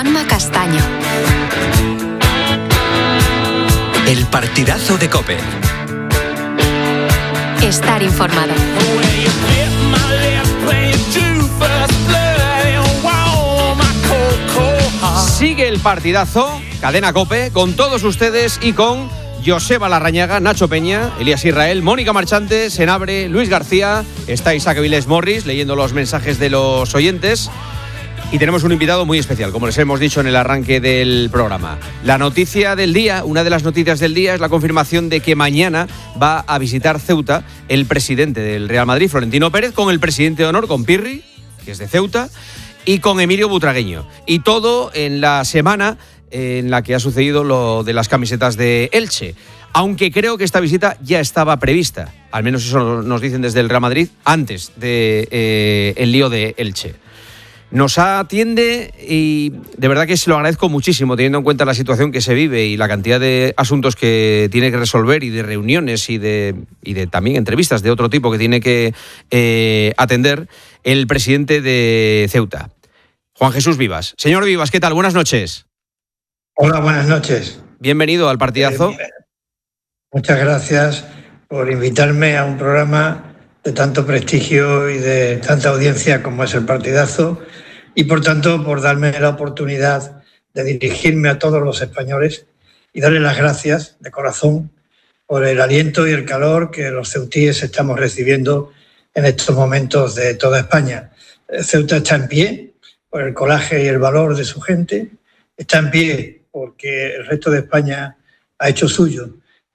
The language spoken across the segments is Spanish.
Juanma Castaño. El partidazo de COPE. Estar informado. Sigue el partidazo, Cadena COPE, con todos ustedes y con Joseba Larrañaga, Nacho Peña, Elías Israel, Mónica Marchante, Senabre, Luis García, está Isaac Avilés Morris leyendo los mensajes de los oyentes. Y tenemos un invitado muy especial, como les hemos dicho en el arranque del programa. La noticia del día, una de las noticias del día, es la confirmación de que mañana va a visitar Ceuta el presidente del Real Madrid, Florentino Pérez, con el presidente de honor, con Pirri, que es de Ceuta, y con Emilio Butragueño. Y todo en la semana en la que ha sucedido lo de las camisetas de Elche. Aunque creo que esta visita ya estaba prevista, al menos eso nos dicen desde el Real Madrid, antes de el lío de Elche. Nos atiende y de verdad que se lo agradezco muchísimo, teniendo en cuenta la situación que se vive y la cantidad de asuntos que tiene que resolver y de reuniones y de también entrevistas de otro tipo que tiene que atender el presidente de Ceuta, Juan Jesús Vivas. Señor Vivas, ¿qué tal? Buenas noches. Hola, buenas noches. Bienvenido al partidazo. Muchas gracias por invitarme a un programa de tanto prestigio y de tanta audiencia como es el partidazo, y por tanto por darme la oportunidad de dirigirme a todos los españoles y darles las gracias de corazón por el aliento y el calor que los ceutíes estamos recibiendo en estos momentos de toda España. Ceuta está en pie por el coraje y el valor de su gente, está en pie porque el resto de España ha hecho suya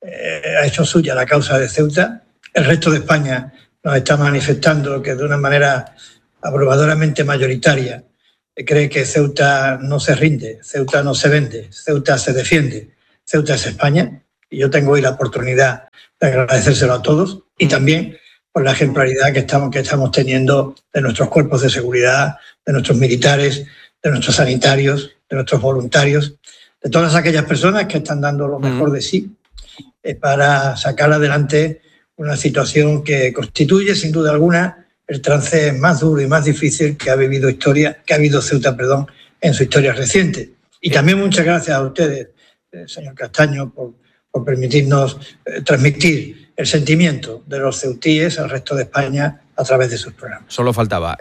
la causa de Ceuta. El resto de España nos está manifestando que de una manera abrumadoramente mayoritaria cree que Ceuta no se rinde, Ceuta no se vende, Ceuta se defiende, Ceuta es España, y yo tengo hoy la oportunidad de agradecérselo a todos, y también por la ejemplaridad que estamos teniendo de nuestros cuerpos de seguridad, de nuestros militares, de nuestros sanitarios, de nuestros voluntarios, de todas aquellas personas que están dando lo mejor de sí para sacar adelante una situación que constituye, sin duda alguna, el trance más duro y más difícil que ha vivido Ceuta, en su historia reciente. Y también muchas gracias a ustedes, señor Castaño, por permitirnos transmitir el sentimiento de los ceutíes al resto de España a través de sus programas. Solo faltaba.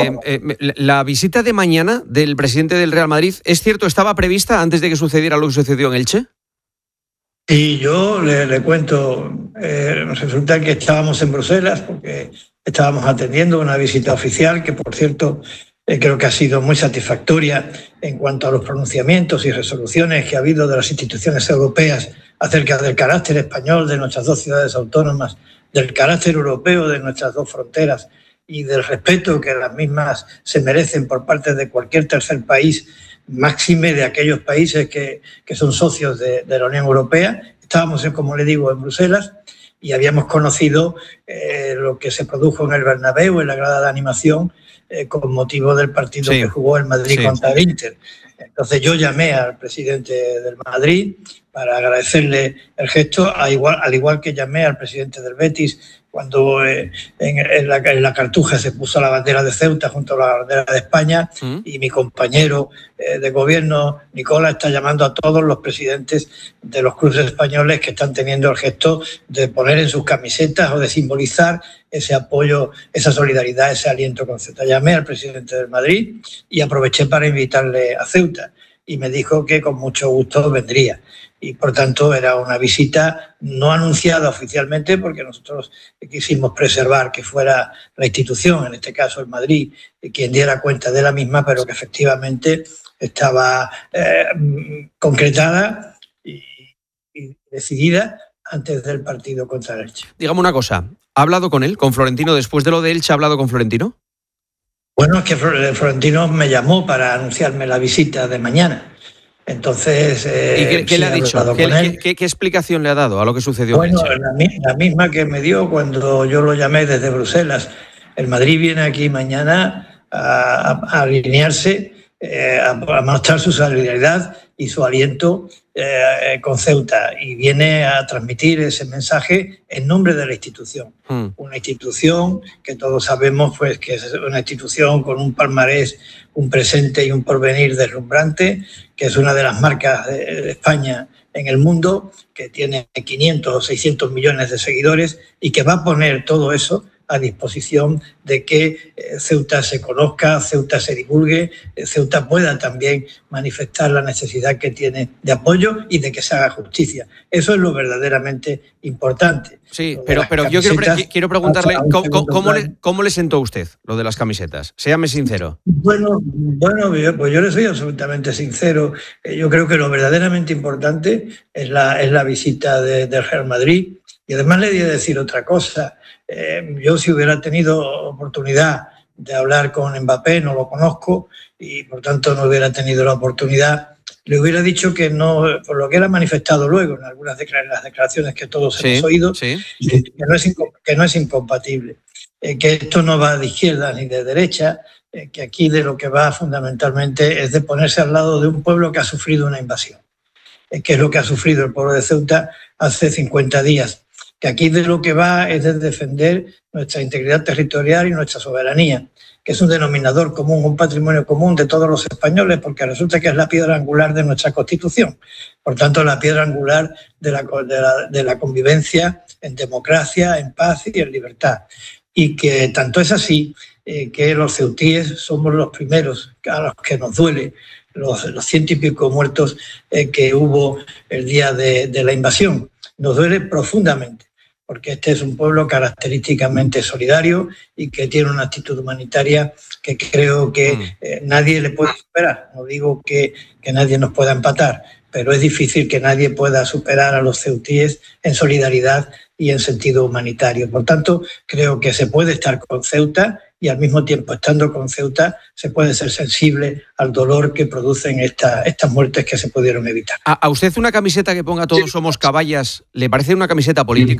La visita de mañana del presidente del Real Madrid, ¿es cierto, estaba prevista antes de que sucediera lo que sucedió en Elche? Y yo le cuento, resulta que estábamos en Bruselas porque estábamos atendiendo una visita oficial que, por cierto, creo que ha sido muy satisfactoria en cuanto a los pronunciamientos y resoluciones que ha habido de las instituciones europeas acerca del carácter español de nuestras dos ciudades autónomas, del carácter europeo de nuestras dos fronteras y del respeto que las mismas se merecen por parte de cualquier tercer país, máxime de aquellos países que son socios de la Unión Europea. Estábamos, como le digo, en Bruselas y habíamos conocido lo que se produjo en el Bernabéu, en la grada de animación, con motivo del partido que jugó el Madrid contra el Inter. Entonces yo llamé al presidente del Madrid para agradecerle el gesto, al igual que llamé al presidente del Betis cuando en la Cartuja se puso la bandera de Ceuta junto a la bandera de España, y mi compañero de gobierno, Nicola, está llamando a todos los presidentes de los clubes españoles que están teniendo el gesto de poner en sus camisetas o de simbolizar ese apoyo, esa solidaridad, ese aliento con Ceuta. Llamé al presidente del Madrid y aproveché para invitarle a Ceuta y me dijo que con mucho gusto vendría. Y por tanto era una visita no anunciada oficialmente porque nosotros quisimos preservar que fuera la institución, en este caso el Madrid, quien diera cuenta de la misma, pero que efectivamente estaba concretada y decidida antes del partido contra el Elche. Dígame una cosa, ¿ha hablado con él, con Florentino, después de lo de Elche, ha hablado con Florentino? Bueno, es que Florentino me llamó para anunciarme la visita de mañana. Entonces, ¿y qué le ha dicho? ¿Qué explicación le ha dado a lo que sucedió? Bueno, la misma que me dio cuando yo lo llamé desde Bruselas. El Madrid viene aquí mañana a alinearse a mostrar su solidaridad y su aliento con Ceuta, y viene a transmitir ese mensaje en nombre de la institución. Una institución que todos sabemos pues, que es una institución con un palmarés, un presente y un porvenir deslumbrante, que es una de las marcas de España en el mundo, que tiene 500 o 600 millones de seguidores y que va a poner todo eso a disposición de que Ceuta se conozca, Ceuta se divulgue, Ceuta pueda también manifestar la necesidad que tiene de apoyo y de que se haga justicia. Eso es lo verdaderamente importante. Sí, pero yo quiero preguntarle, ¿cómo le sentó a usted lo de las camisetas? Séame sincero. Bueno, pues yo le soy absolutamente sincero. Yo creo que lo verdaderamente importante es la visita del Real Madrid. Y además le voy a decir otra cosa. Yo, si hubiera tenido oportunidad de hablar con Mbappé, no lo conozco y por tanto no hubiera tenido la oportunidad, le hubiera dicho que no, por lo que él ha manifestado luego en algunas las declaraciones que todos hemos oído, que no es incompatible, que esto no va de izquierda ni de derecha, que aquí de lo que va fundamentalmente es de ponerse al lado de un pueblo que ha sufrido una invasión, que es lo que ha sufrido el pueblo de Ceuta hace 50 días. Que aquí de lo que va es de defender nuestra integridad territorial y nuestra soberanía, que es un denominador común, un patrimonio común de todos los españoles, porque resulta que es la piedra angular de nuestra Constitución. Por tanto, la piedra angular de la convivencia en democracia, en paz y en libertad. Y que tanto es así que los ceutíes somos los primeros a los que nos duele los 100 y pico muertos que hubo el día de la invasión. Nos duele profundamente, porque este es un pueblo característicamente solidario y que tiene una actitud humanitaria que creo que nadie le puede superar. No digo que nadie nos pueda empatar, pero es difícil que nadie pueda superar a los ceutíes en solidaridad y en sentido humanitario. Por tanto, creo que se puede estar con Ceuta y al mismo tiempo, estando con Ceuta, se puede ser sensible al dolor que producen estas muertes que se pudieron evitar. ¿A usted una camiseta que ponga Todos somos caballas le parece una camiseta política?